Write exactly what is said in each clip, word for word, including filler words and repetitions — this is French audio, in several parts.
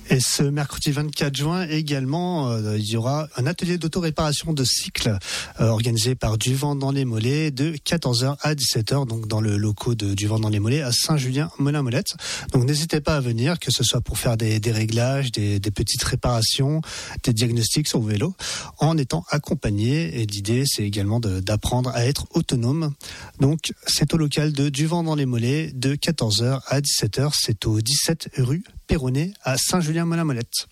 Et ce mercredi vingt-quatre juin également, euh, il y aura un atelier d'autoréparation de cycles euh, organisé par Du Vent dans les Mollets de quatorze heures à dix-sept heures, donc dans le locaux de Du Vent dans les Mollets à Saint-Julien-Molin-Molette. Donc n'hésitez pas à venir, que ce soit pour faire des, des réglages, des, des petites réparations, des diagnostics sur vos vélos, en étant accompagné. Et l'idée, c'est également de, d'apprendre à être autonome. Donc c'est au local de Du Vent dans les Mollets de quatorze heures à dix-sept heures. C'est au dix-sept rue Perronnet à Saint-Julien-Molin-Molette.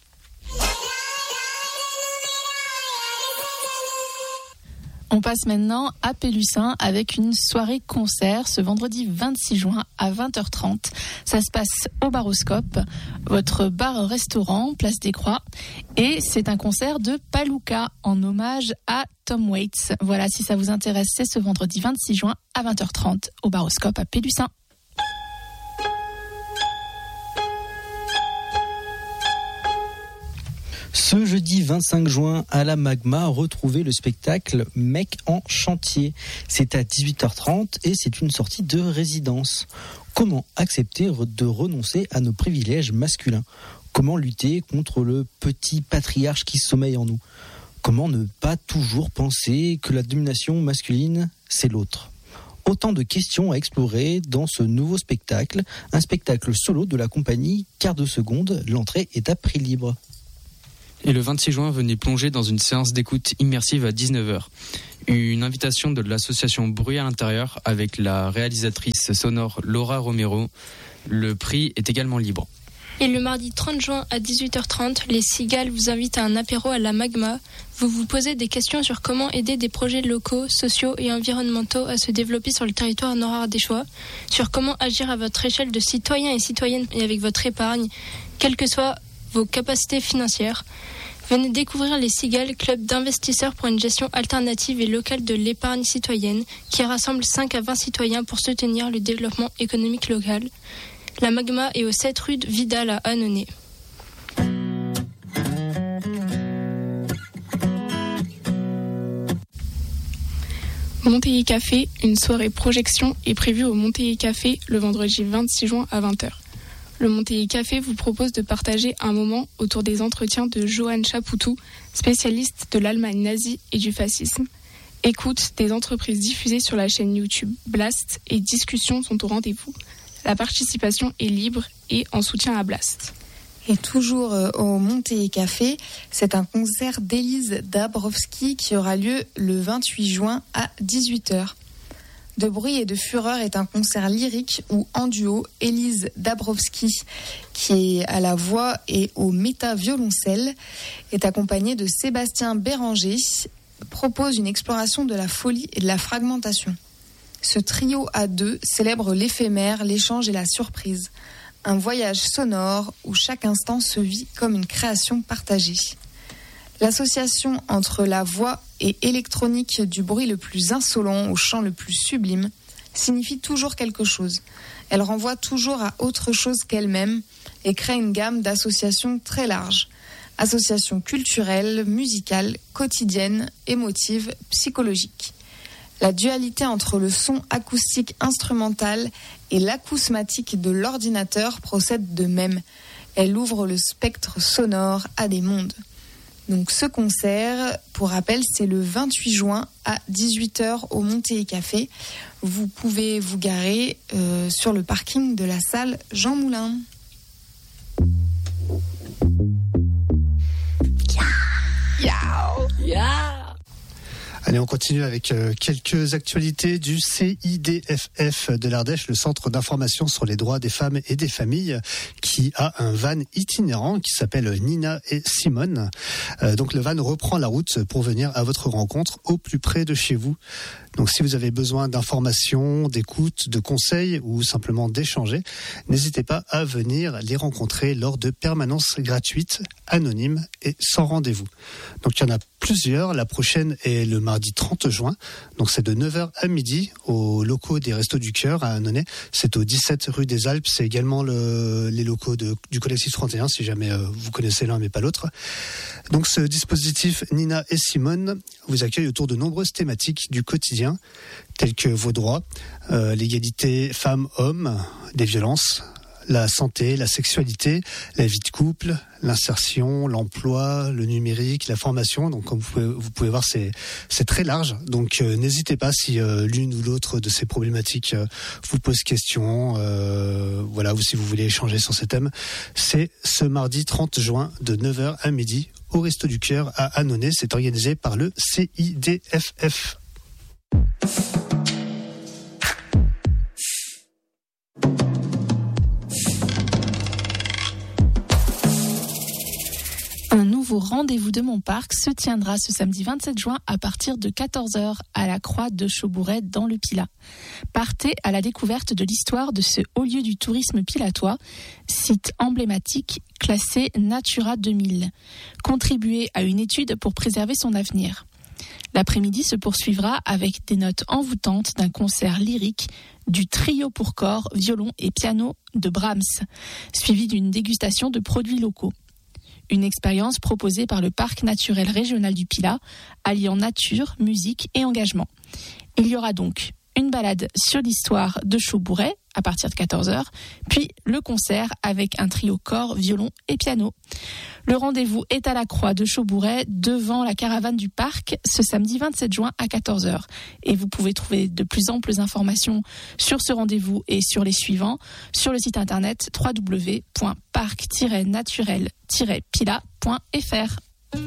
On passe maintenant à Pélussin avec une soirée concert ce vendredi vingt-six juin à vingt heures trente. Ça se passe au Baroscope, votre bar-restaurant, place des Croix. Et c'est un concert de Palooka en hommage à Tom Waits. Voilà, si ça vous intéresse, c'est ce vendredi vingt-six juin à vingt heures trente au Baroscope à Pélussin. Ce jeudi vingt-cinq juin, à la Magma, retrouvez le spectacle Mec en chantier. C'est à dix-huit heures trente et c'est une sortie de résidence. Comment accepter de renoncer à nos privilèges masculins ? Comment lutter contre le petit patriarche qui sommeille en nous ? Comment ne pas toujours penser que la domination masculine, c'est l'autre ? Autant de questions à explorer dans ce nouveau spectacle, un spectacle solo de la compagnie Quart de Seconde. L'entrée est à prix libre. Et le vingt-six juin, venez plonger dans une séance d'écoute immersive à dix-neuf heures. Une invitation de l'association Bruit à l'intérieur avec la réalisatrice sonore Laura Romero. Le prix est également libre. Et le mardi trente juin à dix-huit heures trente, les Cigales vous invitent à un apéro à la Magma. Vous vous posez des questions sur comment aider des projets locaux, sociaux et environnementaux à se développer sur le territoire nord-ardéchois, sur comment agir à votre échelle de citoyens et citoyennes et avec votre épargne, quelles que soient vos capacités financières. Venez découvrir les Cigales, club d'investisseurs pour une gestion alternative et locale de l'épargne citoyenne, qui rassemble cinq à vingt citoyens pour soutenir le développement économique local. La Magma est au sept rue de Vidal à Annonay. Montéi Café, une soirée projection est prévue au Montéi Café le vendredi vingt-six juin à vingt heures. Le Montéi Café vous propose de partager un moment autour des entretiens de Johann Chapoutou, spécialiste de l'Allemagne nazie et du fascisme. Écoute des entreprises diffusées sur la chaîne YouTube Blast et discussions sont au rendez-vous. La participation est libre et en soutien à Blast. Et toujours au Montéi Café, c'est un concert d'Élise Dabrowski qui aura lieu le vingt-huit juin à dix-huit heures. De bruit et de fureur est un concert lyrique où, en duo, Élise Dabrowski, qui est à la voix et au méta-violoncelle, est accompagnée de Sébastien Béranger, propose une exploration de la folie et de la fragmentation. Ce trio à deux célèbre l'éphémère, l'échange et la surprise. Un voyage sonore où chaque instant se vit comme une création partagée. L'association entre la voix et électronique du bruit le plus insolent au chant le plus sublime signifie toujours quelque chose. Elle renvoie toujours à autre chose qu'elle-même et crée une gamme d'associations très large. Associations culturelles, musicales, quotidiennes, émotives, psychologiques. La dualité entre le son acoustique instrumental et l'acousmatique de l'ordinateur procède de même. Elle ouvre le spectre sonore à des mondes. Donc ce concert, pour rappel, c'est le vingt-huit juin à dix-huit heures au Montéi Café. Vous pouvez vous garer euh, sur le parking de la salle Jean Moulin. Yeah. Yeah. Allez, on continue avec euh, quelques actualités du C I D F F de l'Ardèche, le Centre d'information sur les droits des femmes et des familles, qui a un van itinérant qui s'appelle Nina et Simone. Euh, donc le van reprend la route pour venir à votre rencontre au plus près de chez vous. Donc si vous avez besoin d'informations, d'écoute, de conseils ou simplement d'échanger, n'hésitez pas à venir les rencontrer lors de permanences gratuites, anonymes et sans rendez-vous. Donc il y en a plusieurs. La prochaine est le mardi trente juin. Donc c'est de neuf heures à midi aux locaux des Restos du Cœur à Annonay. C'est au dix-sept rue des Alpes. C'est également le, les locaux de, du collectif trente et un si jamais euh, vous connaissez l'un mais pas l'autre. Donc ce dispositif Nina et Simone vous accueille autour de nombreuses thématiques du quotidien telles que vos droits, euh, l'égalité femmes-hommes, des violences, la santé, la sexualité, la vie de couple, l'insertion, l'emploi, le numérique, la formation. Donc comme vous pouvez, vous pouvez voir, c'est, c'est très large. Donc euh, n'hésitez pas si euh, l'une ou l'autre de ces problématiques euh, vous pose question, euh, voilà, ou si vous voulez échanger sur ces thèmes. C'est ce mardi trente juin de neuf heures à midi au Resto du Cœur à Annonay. C'est organisé par le C I D F F. Un nouveau rendez-vous de mon parc se tiendra ce samedi vingt-sept juin à partir de quatorze heures à la Croix de Chaubourret dans le Pilat. Partez à la découverte de l'histoire de ce haut lieu du tourisme pilatois, site emblématique classé Natura deux mille. Contribuez à une étude pour préserver son avenir. L'après-midi se poursuivra avec des notes envoûtantes d'un concert lyrique du trio pour corps, violon et piano de Brahms, suivi d'une dégustation de produits locaux. Une expérience proposée par le Parc naturel régional du Pilat, alliant nature, musique et engagement. Il y aura donc une balade sur l'histoire de Chaubourret à partir de quatorze heures, puis le concert avec un trio corps, violon et piano. Le rendez-vous est à la Croix de Chaubourret devant la caravane du parc ce samedi vingt-sept juin à quatorze heures. Et vous pouvez trouver de plus amples informations sur ce rendez-vous et sur les suivants sur le site internet w w w point parc tiret naturel tiret pilat point f r.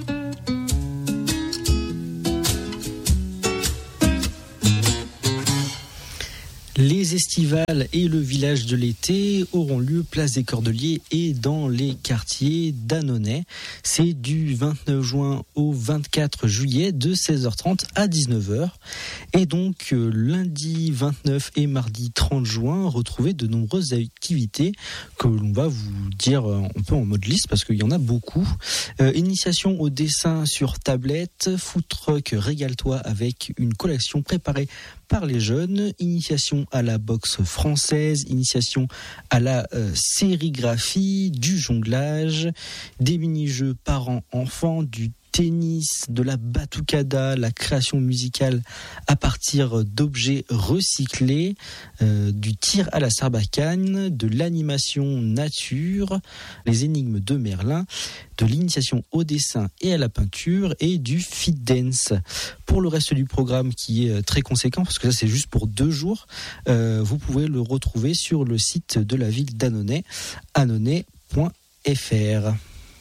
Les estivales et le village de l'été auront lieu place des Cordeliers et dans les quartiers d'Annonay. C'est du vingt-neuf juin au vingt-quatre juillet de seize heures trente à dix-neuf heures. Et donc euh, lundi vingt-neuf et mardi trente juin, retrouvez de nombreuses activités que l'on va vous dire euh, un peu en mode liste parce qu'il y en a beaucoup. Euh, initiation au dessin sur tablette, food truck Régale-toi avec une collection préparée par les jeunes, initiation à la boxe française, initiation à la euh, sérigraphie, du jonglage, des mini-jeux parents-enfants, du tennis, de la batucada, la création musicale à partir d'objets recyclés, euh, du tir à la sarbacane, de l'animation nature, les énigmes de Merlin, de l'initiation au dessin et à la peinture et du fit dance. Pour le reste du programme qui est très conséquent, parce que ça c'est juste pour deux jours, euh, vous pouvez le retrouver sur le site de la ville d'Annonay, annonay point f r.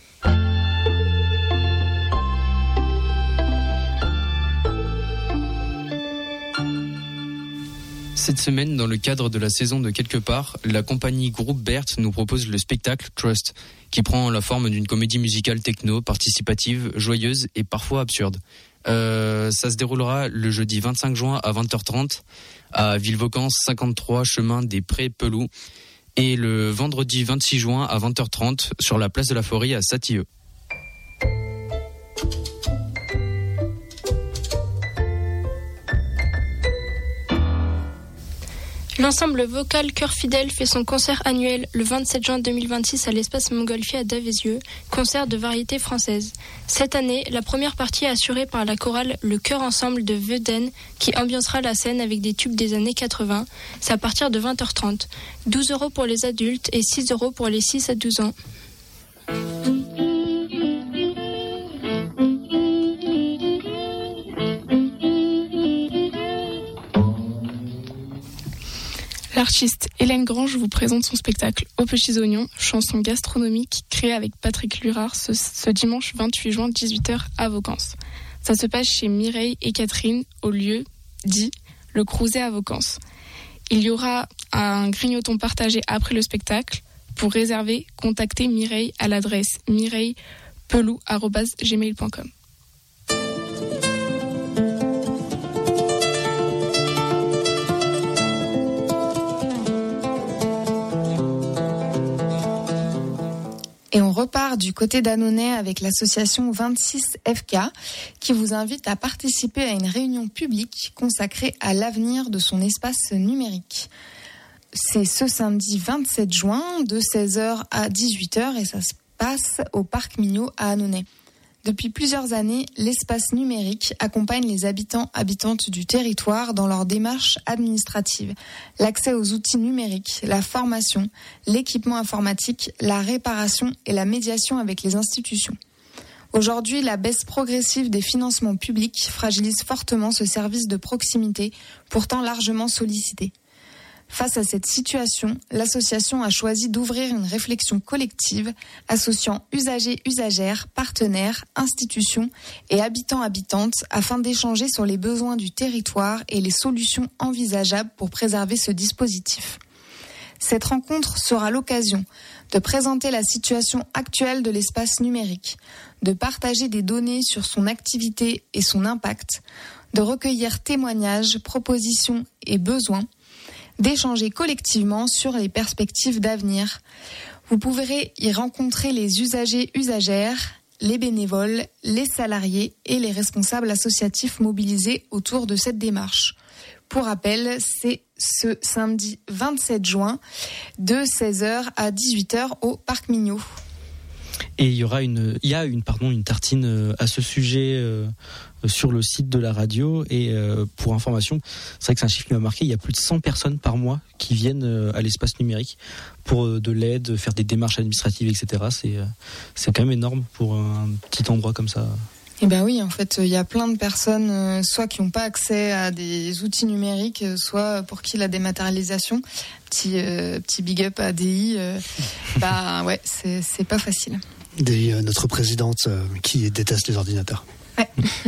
Cette semaine, dans le cadre de la saison de Quelque part, la compagnie Groupe Berthe nous propose le spectacle Trust, qui prend la forme d'une comédie musicale techno, participative, joyeuse et parfois absurde. Euh, ça se déroulera le jeudi vingt-cinq juin à vingt heures trente à Villevaucance cinquante-trois chemin des Prés-Peloux et le vendredi vingt-six juin à vingt heures trente sur la place de la Forêt à Satilleux. L'ensemble vocal Cœur Fidèle fait son concert annuel le vingt-sept juin deux mille vingt-six à l'espace Montgolfier à Davézieux, concert de variété française. Cette année, la première partie est assurée par la chorale Le Chœur Ensemble de Veuden qui ambiancera la scène avec des tubes des années quatre-vingts. C'est à partir de vingt heures trente. douze euros pour les adultes et six euros pour les six à douze ans. L'artiste Hélène Grange vous présente son spectacle Aux petits oignons, chanson gastronomique créée avec Patrick Lurard ce, ce dimanche vingt-huit juin dix-huit heures à Vaucance. Ça se passe chez Mireille et Catherine au lieu dit le Crouzet à Vaucance. Il y aura un grignoton partagé après le spectacle. Pour réserver, contactez Mireille à l'adresse mireille pelou arobase gmail point com. Et on repart du côté d'Annonay avec l'association vingt-six F K qui vous invite à participer à une réunion publique consacrée à l'avenir de son espace numérique. C'est ce samedi vingt-sept juin de seize heures à dix-huit heures et ça se passe au Parc Mignot à Annonay. Depuis plusieurs années, l'espace numérique accompagne les habitants habitantes du territoire dans leurs démarches administratives. L'accès aux outils numériques, la formation, l'équipement informatique, la réparation et la médiation avec les institutions. Aujourd'hui, la baisse progressive des financements publics fragilise fortement ce service de proximité, pourtant largement sollicité. Face à cette situation, l'association a choisi d'ouvrir une réflexion collective associant usagers, usagères, partenaires, institutions et habitants-habitantes afin d'échanger sur les besoins du territoire et les solutions envisageables pour préserver ce dispositif. Cette rencontre sera l'occasion de présenter la situation actuelle de l'espace numérique, de partager des données sur son activité et son impact, de recueillir témoignages, propositions et besoins, d'échanger collectivement sur les perspectives d'avenir. Vous pourrez y rencontrer les usagers, usagères, les bénévoles, les salariés et les responsables associatifs mobilisés autour de cette démarche. Pour rappel, c'est ce samedi vingt-sept juin de seize heures à dix-huit heures au Parc Mignot. Et il y aura une, il y a une, pardon, une tartine à ce sujet euh, sur le site de la radio. Et euh, pour information, c'est vrai que c'est un chiffre qui m'a marqué. Il y a plus de cent personnes par mois qui viennent euh, à l'espace numérique pour euh, de l'aide, faire des démarches administratives, et cetera. C'est, euh, c'est quand même énorme pour un petit endroit comme ça. Eh ben oui, en fait, il y a plein de personnes, euh, soit qui n'ont pas accès à des outils numériques, euh, soit pour qui la dématérialisation, petit euh, petit big up à D I, euh, bah ouais, c'est c'est pas facile. D I, euh, notre présidente euh, qui déteste les ordinateurs. Ouais.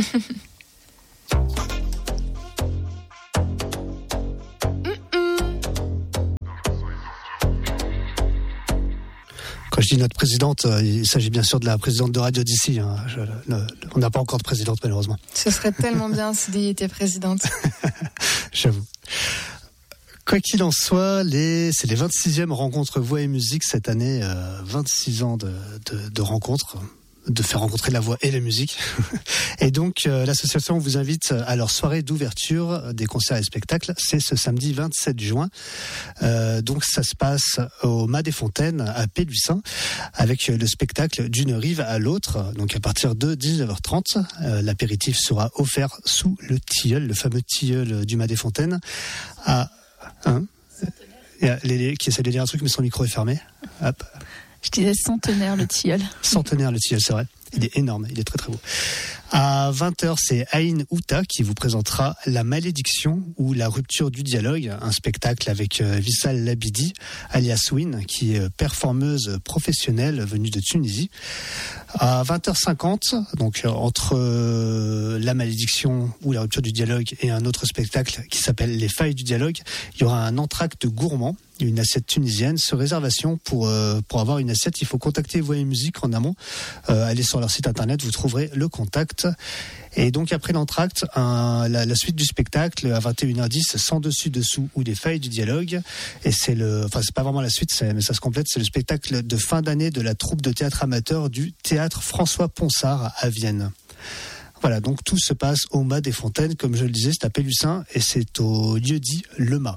Quand je dis notre présidente, il s'agit bien sûr de la présidente de Radio d'ici. Hein. Je, le, on n'a pas encore de présidente, malheureusement. Ce serait tellement bien si D I était présidente. J'avoue. Quoi qu'il en soit, les, c'est les vingt-sixième rencontres Voix et Musique cette année. Euh, vingt-six ans de, de, de rencontres, de faire rencontrer la voix et la musique. Et donc, euh, l'association vous invite à leur soirée d'ouverture des concerts et spectacles. C'est ce samedi vingt-sept juin. Euh, donc, ça se passe au Mas des Fontaines à Pélussin avec le spectacle d'une rive à l'autre. Donc, à partir de dix-neuf heures trente, euh, l'apéritif sera offert sous le tilleul, le fameux tilleul du Mas des Fontaines. À, hein, il y a Lélé qui essaie de dire un truc, mais son micro est fermé. Hop. Je disais centenaire le tilleul. Centenaire le tilleul, c'est vrai. Il est énorme, il est très très beau. À vingt heures, c'est Aïn Outa qui vous présentera La Malédiction ou La Rupture du Dialogue, un spectacle avec Vissal Labidi, alias Win, qui est performeuse professionnelle venue de Tunisie. À vingt heures cinquante, donc entre La Malédiction ou La Rupture du Dialogue et un autre spectacle qui s'appelle Les Failles du Dialogue, il y aura un entracte gourmand, une assiette tunisienne, sur réservation. Pour, euh, pour avoir une assiette, il faut contacter Voix et Musique en amont. Euh, allez sur leur site internet, vous trouverez le contact. Et donc après l'entracte, un, la, la suite du spectacle à vingt et une heures dix, sans dessus dessous ou Les Failles du Dialogue. Et c'est le, enfin c'est pas vraiment la suite, c'est, mais ça se complète. C'est le spectacle de fin d'année de la troupe de théâtre amateur du théâtre François Ponsard à Vienne. Voilà, donc tout se passe au Mas des Fontaines, comme je le disais, c'est à Pélussin et c'est au lieu-dit Le Mas.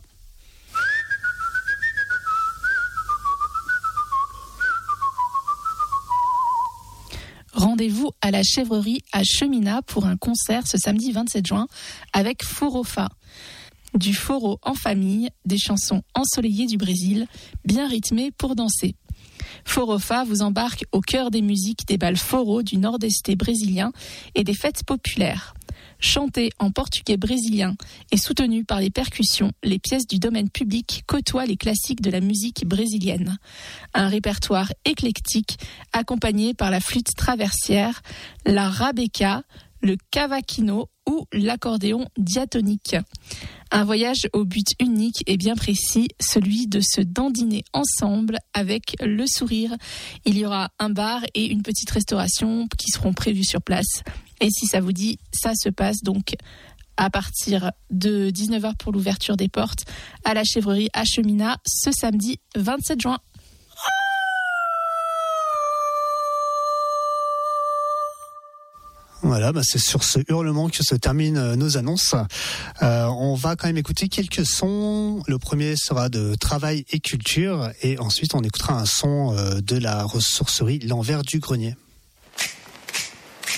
Rendez-vous à la Chèvrerie à Cheminat pour un concert ce samedi vingt-sept juin avec Forofa. Du foro en famille, des chansons ensoleillées du Brésil, bien rythmées pour danser. Forofa vous embarque au cœur des musiques des bals foro du nord-est brésilien et des fêtes populaires. Chanté en portugais brésilien et soutenu par les percussions, les pièces du domaine public côtoient les classiques de la musique brésilienne. Un répertoire éclectique accompagné par la flûte traversière, la rabeca, le cavaquinho ou l'accordéon diatonique. Un voyage au but unique et bien précis, celui de se dandiner ensemble avec le sourire. Il y aura un bar et une petite restauration qui seront prévus sur place. Et si ça vous dit, ça se passe donc à partir de dix-neuf heures pour l'ouverture des portes à la Chèvrerie à Cheminat ce samedi vingt-sept juin. Voilà, bah c'est sur ce hurlement que se terminent nos annonces. Euh, on va quand même écouter quelques sons. Le premier sera de Travail et Culture et ensuite on écoutera un son de la ressourcerie L'Envers du Grenier.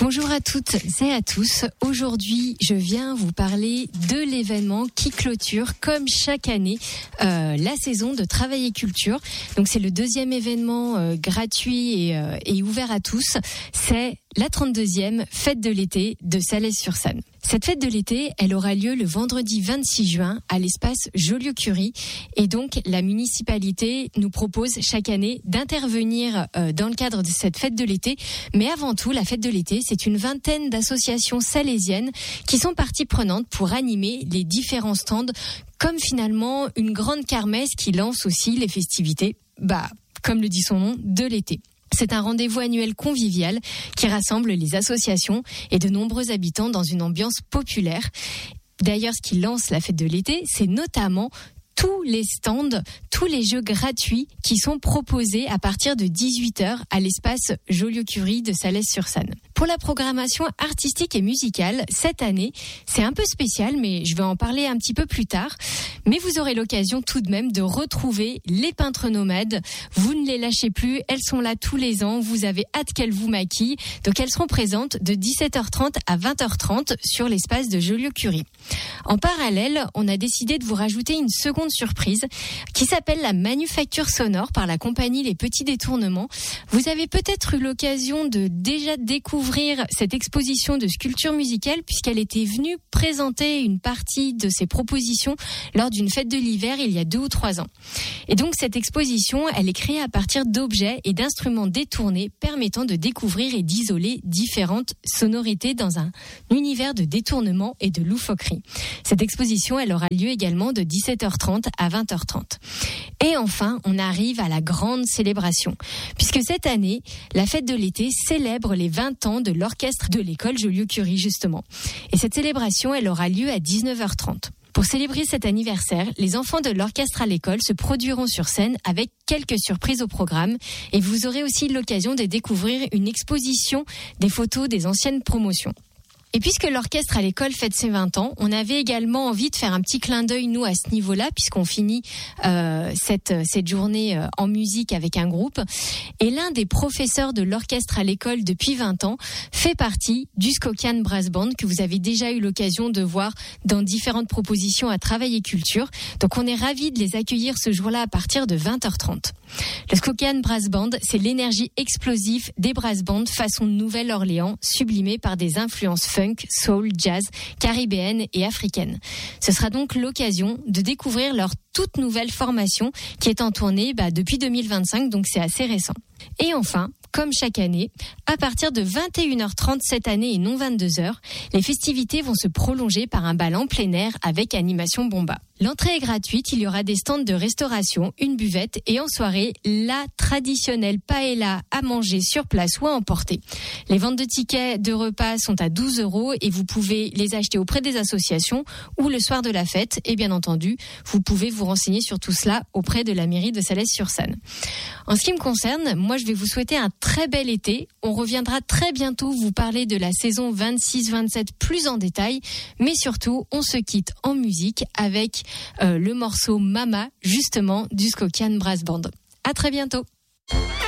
Bonjour à toutes et à tous. Aujourd'hui, je viens vous parler de l'événement qui clôture, comme chaque année, euh, la saison de Travail et Culture. Donc, c'est le deuxième événement euh, gratuit et, euh, et ouvert à tous. C'est la trente-deuxième fête de l'été de Salles-sur-Sanne. Cette fête de l'été, elle aura lieu le vendredi vingt-six juin à l'espace Joliot-Curie. Et donc, la municipalité nous propose chaque année d'intervenir euh, dans le cadre de cette fête de l'été. Mais avant tout, la fête de l'été, c'est une vingtaine d'associations salésiennes qui sont parties prenantes pour animer les différents stands, comme finalement une grande kermesse qui lance aussi les festivités, bah, comme le dit son nom, de l'été. C'est un rendez-vous annuel convivial qui rassemble les associations et de nombreux habitants dans une ambiance populaire. D'ailleurs, ce qui lance la fête de l'été, c'est notamment tous les stands, tous les jeux gratuits qui sont proposés à partir de dix-huit heures à l'espace Joliot-Curie de Salles-sur-Sanne. Pour la programmation artistique et musicale, cette année, c'est un peu spécial, mais je vais en parler un petit peu plus tard. Mais vous aurez l'occasion tout de même de retrouver les peintres nomades. Vous ne les lâchez plus, elles sont là tous les ans. Vous avez hâte qu'elles vous maquillent. Donc elles seront présentes de dix-sept heures trente à vingt heures trente sur l'espace de Joliot-Curie. En parallèle, on a décidé de vous rajouter une seconde surprise qui s'appelle la manufacture sonore par la compagnie Les Petits Détournements. Vous avez peut-être eu l'occasion de déjà découvrir cette exposition de sculpture musicale puisqu'elle était venue présenter une partie de ses propositions lors d'une fête de l'hiver il y a deux ou trois ans. Et donc cette exposition, elle est créée à partir d'objets et d'instruments détournés permettant de découvrir et d'isoler différentes sonorités dans un univers de détournement et de loufoquerie. Cette exposition, elle aura lieu également de dix-sept heures trente à vingt heures trente. Et enfin, on arrive à la grande célébration, puisque cette année, la fête de l'été célèbre les vingt ans de l'orchestre de l'école Joliot-Curie, justement. Et cette célébration, elle aura lieu à dix-neuf heures trente. Pour célébrer cet anniversaire, les enfants de l'orchestre à l'école se produiront sur scène avec quelques surprises au programme et vous aurez aussi l'occasion de découvrir une exposition des photos des anciennes promotions. Et puisque l'orchestre à l'école fête ses vingt ans, on avait également envie de faire un petit clin d'œil, nous, à ce niveau-là, puisqu'on finit euh, cette, cette journée euh, en musique avec un groupe. Et l'un des professeurs de l'orchestre à l'école depuis vingt ans fait partie du Skokian Brass Band, que vous avez déjà eu l'occasion de voir dans différentes propositions à Travail et Culture. Donc on est ravis de les accueillir ce jour-là à partir de vingt heures trente. Le Skokian Brass Band, c'est l'énergie explosive des brass bands façon Nouvelle-Orléans, sublimée par des influences funk, soul, jazz, caribéenne et africaine. Ce sera donc l'occasion de découvrir leur toute nouvelle formation qui est en tournée bah, depuis deux mille vingt-cinq, donc c'est assez récent. Et enfin, comme chaque année, à partir de vingt et une heures trente cette année et non vingt-deux heures, les festivités vont se prolonger par un bal en plein air avec animation bomba. L'entrée est gratuite, il y aura des stands de restauration, une buvette et en soirée, la traditionnelle paella à manger sur place ou à emporter. Les ventes de tickets de repas sont à douze euros et vous pouvez les acheter auprès des associations ou le soir de la fête. Et bien entendu, vous pouvez vous renseigner sur tout cela auprès de la mairie de Salles-sur-Sanne. En ce qui me concerne, moi je vais vous souhaiter un très bel été. On reviendra très bientôt vous parler de la saison vingt-six vingt-sept plus en détail, mais surtout on se quitte en musique avec euh, le morceau Mama justement du Skokian Brass Band. À très bientôt.